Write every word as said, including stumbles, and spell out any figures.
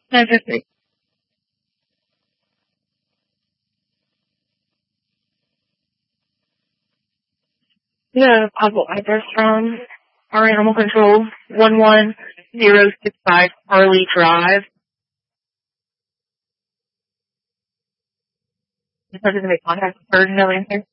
nine fifty. Yeah, possible address from our animal control one one zero six five Harley Drive. The person to make contact with her, no answer.